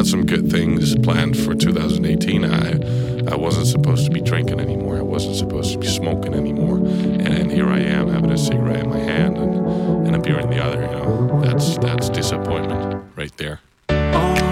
had some good things planned for 2018. I wasn't supposed to be drinking anymore. I wasn't supposed to be smoking anymore. And here I am having a cigarette in my hand and a beer in the other. That's disappointment.